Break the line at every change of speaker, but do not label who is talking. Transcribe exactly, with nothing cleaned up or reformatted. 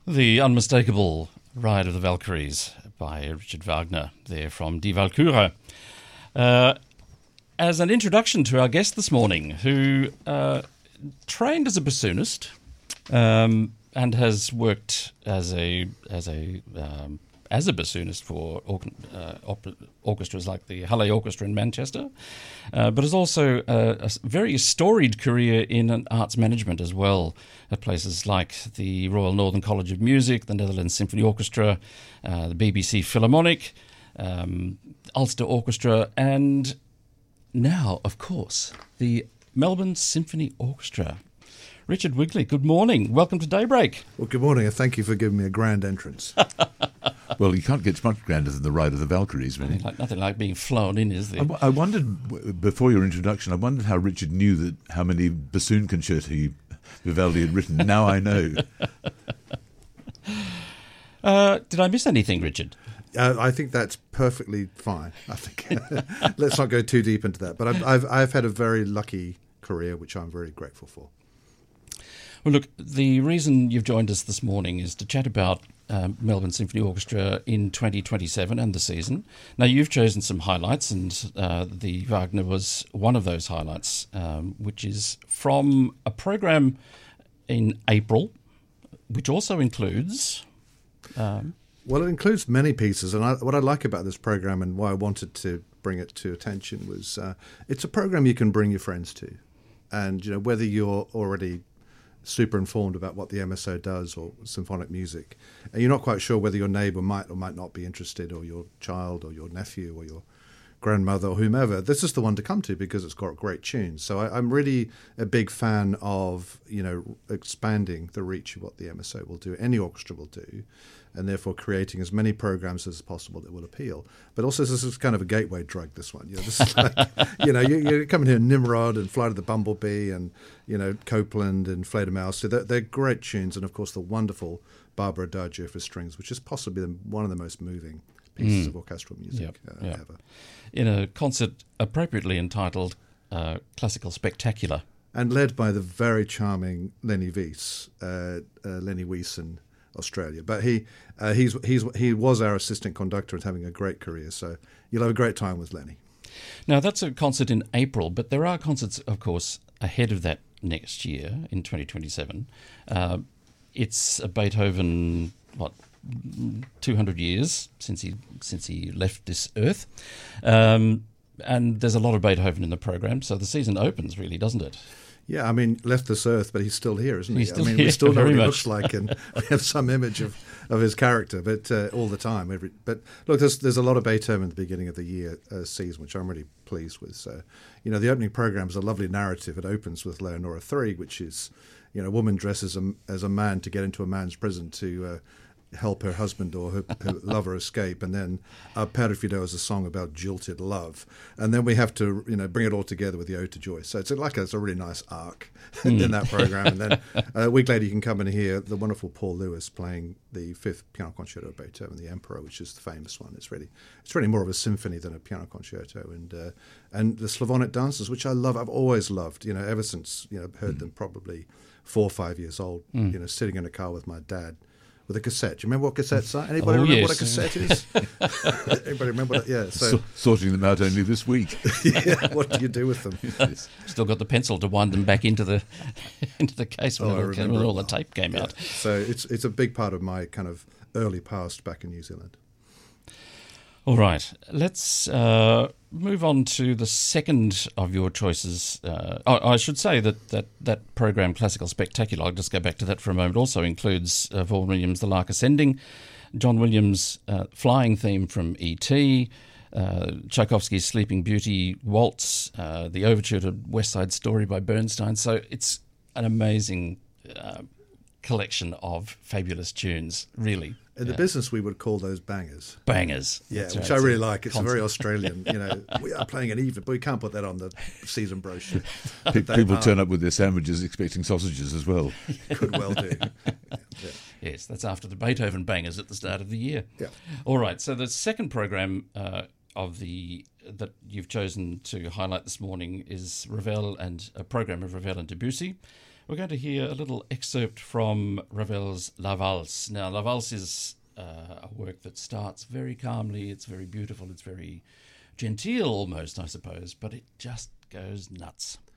The unmistakable Ride of the Valkyries by Richard Wagner, there from Die Walküre. Uh, as an introduction to our guest this morning, who uh, trained as a bassoonist um, and has worked as a as a um, as a bassoonist for or, uh, opera, orchestras like the Halle Orchestra in Manchester, uh, but has also uh, a very storied career in an arts management as well, at places like the Royal Northern College of Music, the Netherlands Symphony Orchestra, uh, the B B C Philharmonic, um, Ulster Orchestra, and now, of course, the Melbourne Symphony Orchestra. Richard Wigley, good morning. Welcome to Daybreak.
Well, good morning, and thank you for giving me a grand entrance.
Well, you can't get much grander than the Ride of the Valkyries, really.
Nothing like, nothing like being flown in, is there?
I, I wondered, before your introduction, I wondered how Richard knew that how many bassoon concerti Vivaldi had written. Now I know.
Uh, did I miss anything, Richard?
Uh, I think that's perfectly fine. I think let's not go too deep into that. But I've, I've I've had a very lucky career, which I'm very grateful for.
Well, look, the reason you've joined us this morning is to chat about um, Melbourne Symphony Orchestra in twenty twenty-seven and the season. Now, you've chosen some highlights, and uh, the Wagner was one of those highlights, um, which is from a program in April, which also includes... Um,
well, it includes many pieces, and I, what I like about this program and why I wanted to bring it to attention was uh, it's a program you can bring your friends to, and you know whether you're already super informed about what the M S O does or symphonic music, and you're not quite sure whether your neighbour might or might not be interested, or your child or your nephew or your grandmother or whomever, this is the one to come to because it's got great tunes. So I, I'm really a big fan of, you know, expanding the reach of what the M S O will do, any orchestra will do, and therefore creating as many programs as possible that will appeal. But also this is kind of a gateway drug, this one. You know, this is like, you know, you, you come in here, Nimrod and Flight of the Bumblebee and, you know, Copeland and Fledermaus. So they're, they're great tunes. And, of course, the wonderful Barbara Adagio for strings, which is possibly the, one of the most moving pieces mm. of orchestral music
yep,
uh,
yep.
ever.
In a concert appropriately entitled uh, Classical Spectacular.
And led by the very charming Lenny Weiss, uh, uh, Lenny Weiss in Australia. But he uh, he's he's he was our assistant conductor and having a great career. So you'll have a great time with Lenny.
Now, that's a concert in April, but there are concerts, of course, ahead of that next year in twenty twenty-seven. Uh, it's a Beethoven, what, two hundred years since he since he left this earth. Um, and there's a lot of Beethoven in the program, so the season opens, really, doesn't it?
Yeah, I mean, left this earth, but he's still here, isn't he?
He's still
I mean,
here,
we still know what he
much.
looks like, and we have some image of, of his character, but uh, all the time. Every, but look, there's there's a lot of Beethoven at the beginning of the year uh, season, which I'm really pleased with. So, you know, the opening program is a lovely narrative. It opens with Leonora three, which is, you know, a woman dresses a, as a man to get into a man's prison to uh, help her husband or her, her lover escape, and then uh, Perfido is a song about jilted love, and then we have to, you know, bring it all together with the Ode to Joy. So it's like a, it's a really nice arc mm. in that program. And then uh, a week later, you can come and hear the wonderful Paul Lewis playing the Fifth Piano Concerto of Beethoven, the Emperor, which is the famous one. It's really it's really more of a symphony than a piano concerto, and uh, and the Slavonic dances, which I love. I've always loved, you know, ever since you know heard mm. them probably four or five years old. Mm. You know, sitting in a car with my dad. With a cassette. Do you remember what cassettes are? Anybody
oh,
remember
yes.
what a cassette is? Anybody remember what? Yeah. So,
so sorting them out only this week.
Yeah. What do you do with them?
Yes.
Still got the pencil to wind them back into the into the case when,
oh,
all, when all the tape came
yeah.
out.
So it's it's a big part of my kind of early past back in New Zealand.
All right, let's uh, move on to the second of your choices. Uh, I, I should say that, that that program, Classical Spectacular, I'll just go back to that for a moment, also includes uh, Vaughan Williams' The Lark Ascending, John Williams' uh, Flying Theme from E T, uh, Tchaikovsky's Sleeping Beauty Waltz, uh, the Overture to West Side Story by Bernstein. So it's an amazing uh, collection of fabulous tunes, really.
In the
yeah.
business, we would call those bangers.
Bangers.
Yeah,
That's
which
right.
I really like. It's
Concert.
a very Australian, you know, we are playing an even, but we can't put that on the season brochure.
Pe- People turn up with their sandwiches expecting sausages as well.
Could well do. Yeah.
Yes, that's after the Beethoven bangers at the start of the year.
Yeah.
All right, so the second program uh, of the that you've chosen to highlight this morning is Ravel and a program of Ravel and Debussy. We're going to hear a little excerpt from Ravel's La Valse. Now, La Valse is uh, a work that starts very calmly. It's very beautiful. It's very genteel almost, I suppose, but it just goes nuts.